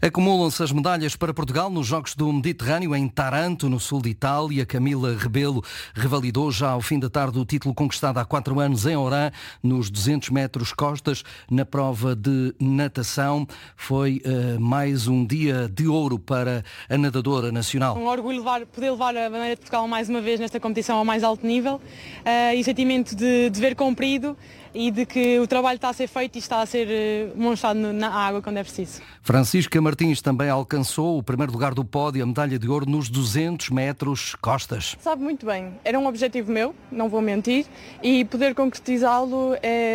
Acumulam-se as medalhas para Portugal nos Jogos do Mediterrâneo em Taranto, no sul de Itália. Camila Rebelo revalidou já ao fim da tarde o título conquistado há 4 anos em Orã, nos 200 metros costas, na prova de natação. Foi mais um dia de ouro para a nadadora nacional. Um orgulho poder levar a bandeira de Portugal mais uma vez nesta competição ao mais alto nível e o sentimento de dever cumprido e de que o trabalho está a ser feito e está a ser demonstrado na água quando é preciso. Francisca Martins também alcançou o primeiro lugar do pódio, a medalha de ouro nos 200 metros costas. Sabe muito bem, era um objetivo meu, não vou mentir, e poder concretizá-lo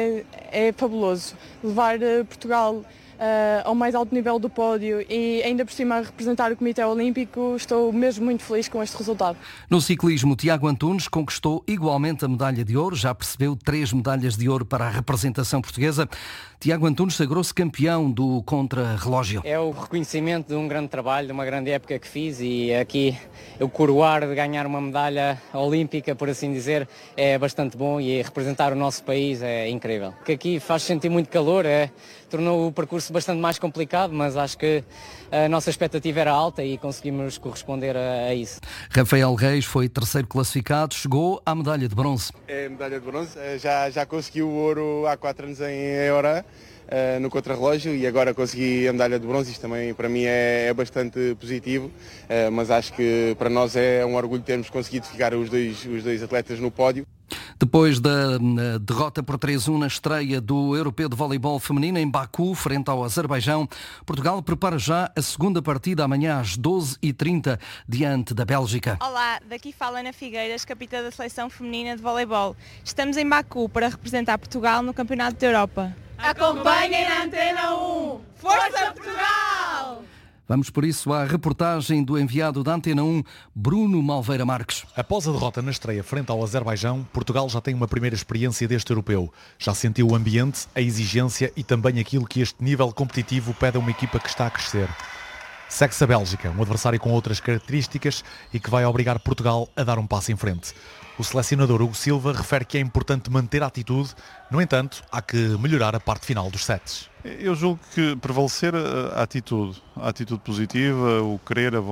é fabuloso. Levar Portugal ao mais alto nível do pódio e ainda por cima representar o Comitê Olímpico, estou mesmo muito feliz com este resultado. No ciclismo, Tiago Antunes conquistou igualmente a medalha de ouro, já percebeu 3 medalhas de ouro para a representação portuguesa. Tiago Antunes sagrou-se campeão do contrarrelógio. É o reconhecimento de um grande trabalho, de uma grande época que fiz, e aqui eu coroar de ganhar uma medalha olímpica, por assim dizer, é bastante bom, e representar o nosso país é incrível. Que aqui faz sentir muito calor, tornou o percurso bastante mais complicado, mas acho que a nossa expectativa era alta e conseguimos corresponder a isso. Rafael Reis foi terceiro classificado, chegou à medalha de bronze. É a medalha de bronze, já conseguiu o ouro há 4 anos em Orã, no contrarrelógio, e agora consegui a medalha de bronze. Isto também para mim é bastante positivo, mas acho que para nós é um orgulho termos conseguido ficar os dois atletas no pódio. Depois da derrota por 3-1 na estreia do Europeu de Voleibol Feminino em Baku, frente ao Azerbaijão, Portugal prepara já a segunda partida amanhã às 12h30, diante da Bélgica. Olá, daqui fala Ana Figueiras, capitã da Seleção Feminina de Voleibol. Estamos em Baku para representar Portugal no Campeonato da Europa. Acompanhem na Antena 1! Força Portugal! Vamos por isso à reportagem do enviado da Antena 1, Bruno Malveira Marques. Após a derrota na estreia frente ao Azerbaijão, Portugal já tem uma primeira experiência deste europeu. Já sentiu o ambiente, a exigência e também aquilo que este nível competitivo pede a uma equipa que está a crescer. Segue-se a Bélgica, um adversário com outras características e que vai obrigar Portugal a dar um passo em frente. O selecionador Hugo Silva refere que é importante manter a atitude, no entanto, há que melhorar a parte final dos sets. Eu julgo que prevalecer a atitude positiva, o querer, a